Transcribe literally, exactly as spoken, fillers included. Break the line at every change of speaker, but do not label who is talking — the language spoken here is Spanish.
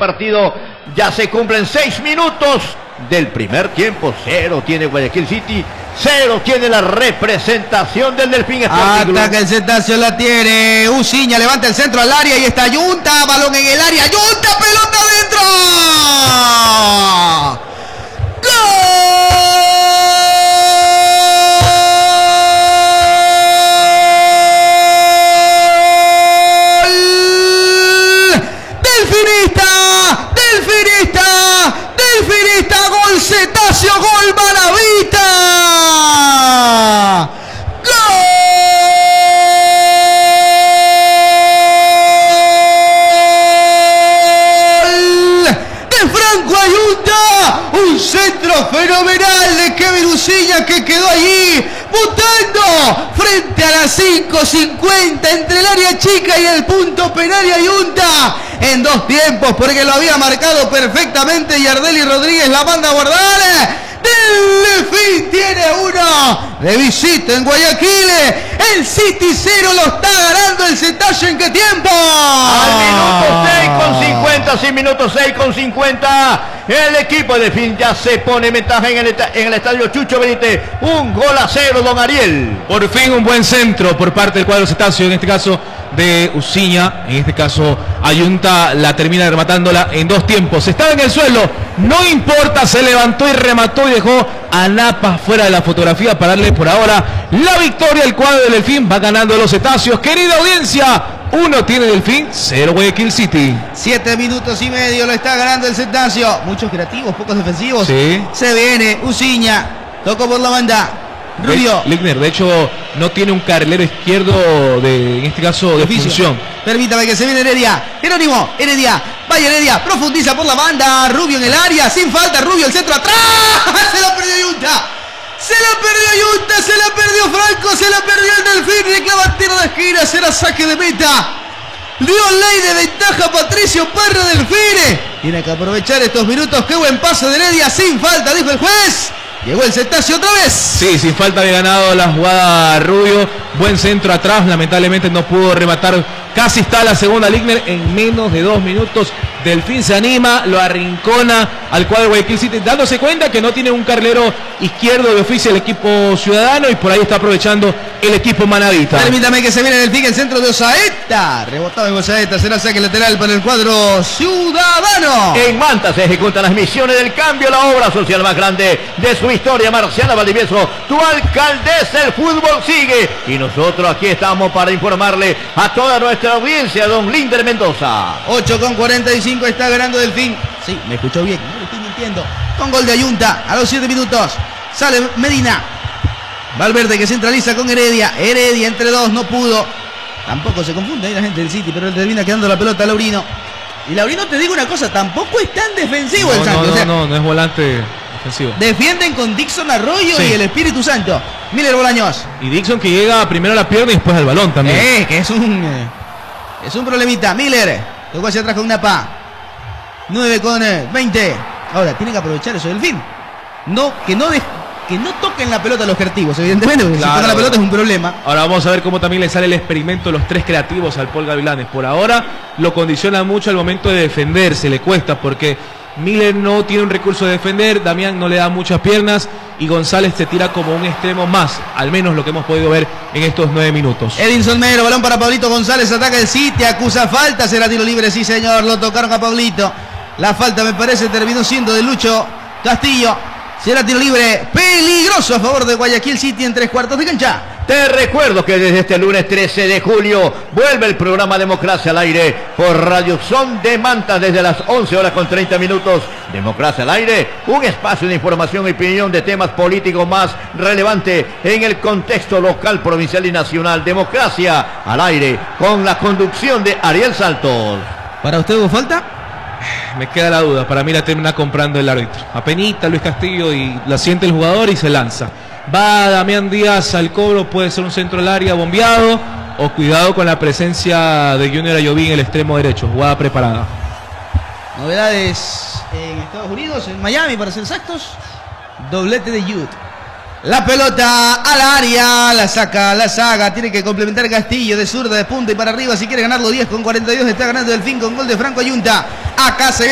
partido. Ya se cumplen seis minutos del primer tiempo. Cero tiene Guayaquil City, cero tiene la representación del Delfín.
Ataca el Cetáceo, la tiene Usiña, levanta el centro al área y está Yunta, balón en el área, Yunta, pelota adentro. Cetáceo, gol Maravita. Gol de Franco Ayunta. Un centro fenomenal de Kevin Usiña que quedó allí botando frente a las cinco cincuenta entre el área chica y el punto penal de Ayunta. En dos tiempos, porque lo había marcado perfectamente Yardeli Rodríguez, la manda a guardar. Delfín tiene uno de visita en Guayaquil. El City cero lo está ganando el Cetáceo. ¿En qué tiempo?
Al minuto seis con cincuenta, sí, minuto seis con cincuenta. El equipo de Delfín ya se pone en ventaja en el, en el estadio Chucho Benítez. Un gol a cero, don Ariel.
Por fin un buen centro por parte del cuadro Cetáceo, en este caso de Usiña, en este caso Ayunta la termina rematándola en dos tiempos. Estaba en el suelo, no importa, se levantó y remató y dejó a Napa fuera de la fotografía para darle por ahora la victoria al cuadro del Delfín. Va ganando los Cetáceos. Querida audiencia, uno tiene Delfín, cero Guayaquil City.
Siete minutos y medio lo está ganando el Cetáceo. Muchos creativos, pocos defensivos.
Sí.
Se viene Usiña, tocó por la banda. Rubio.
Ligner, de hecho, no tiene un carrilero izquierdo de, en este caso, de función.
Permítame que se viene Heredia. Jerónimo, Heredia. Vaya Heredia, profundiza por la banda. Rubio en el área, sin falta. Rubio, el centro atrás. Se la perdió Ayunta. Se la perdió Ayunta, se la perdió Franco, se la perdió el Delfín. Reclama tiro de esquina, será saque de meta. Dio ley de ventaja Patricio Parra Delfín. Tiene que aprovechar estos minutos. Qué buen paso de Heredia, sin falta, dijo el juez. Llegó el Cetáceo otra vez.
Sí, sin falta había ganado la jugada Rubio. Buen centro atrás, lamentablemente no pudo rematar. Casi está la segunda Ligner en menos de dos minutos. Delfín se anima, lo arrincona al cuadro de Guayaquil City, dándose cuenta que no tiene un carrilero izquierdo de oficio el equipo ciudadano, y por ahí está aprovechando el equipo Manavita.
Permítame que se viene Delfín, el centro de Osaeta. Rebotado en Osaeta, será saque lateral para el cuadro ciudadano.
En Manta se ejecutan las misiones del cambio, la obra social más grande de su historia. Marciana Valdivieso, tu alcaldesa, el fútbol sigue. Y nosotros aquí estamos para informarle a toda nuestra audiencia, don Linder Mendoza.
ocho con cuarenta y cinco está ganando Delfín. Sí, me escuchó bien, no le estoy mintiendo. Con gol de Ayunta a los siete minutos. Sale Medina. Valverde que centraliza con Heredia. Heredia entre dos, no pudo. Tampoco se confunde ahí la gente del City, pero él termina quedando la pelota a Laurino. Y Laurino, te digo una cosa, tampoco es tan defensivo
no,
el Santos.
No, no,
o sea,
no, no es volante defensivo.
Defienden con Dixon Arroyo
sí.
y el Espíritu Santo. Miller Bolaños.
Y Dixon que llega primero a la pierna y después al balón también.
Eh, que es un... Eh, es un problemita. Miller. Tocó hacia atrás con Napa. nueve con veinte. Ahora, tienen que aprovechar eso del fin. No, que no de, que no toquen la pelota los creativos, evidentemente, porque
claro.
Si tocan la pelota es un problema.
Ahora vamos a ver cómo también le sale el experimento de los tres creativos al Paul Gavilanes. Por ahora lo condiciona mucho al momento de defenderse, le cuesta porque Miller no tiene un recurso de defender, Damián no le da muchas piernas y González se tira como un extremo más, al menos lo que hemos podido ver en estos nueve minutos.
Edinson Mero, balón para Pablito González, ataca el City, acusa falta, será tiro libre, sí señor, lo tocaron a Pablito. La falta me parece terminó siendo de Lucho Castillo. Será tiro libre peligroso a favor de Guayaquil City en tres cuartos de cancha.
Te recuerdo que desde este lunes trece de julio vuelve el programa Democracia al Aire por Radio Son de Manta desde las once horas con treinta minutos. Democracia al Aire, un espacio de información y opinión de temas políticos más relevantes en el contexto local, provincial y nacional. Democracia al Aire con la conducción de Ariel Saltos.
¿Para usted hubo falta?
Me queda la duda, para mí la termina comprando el árbitro. Apenita Luis Castillo y la siente el jugador y se lanza. Va Damián Díaz al cobro, puede ser un centro del área bombeado o cuidado con la presencia de Junior Ayoví en el extremo derecho, jugada preparada.
Novedades en Estados Unidos, en Miami para ser exactos. Doblete de Jude. La pelota al área, la saca, la saga, tiene que complementar Castillo de zurda, de punta y para arriba si quiere ganarlo. Diez con cuarenta y dos está ganando Delfín con gol de Franco Ayunta. Acá se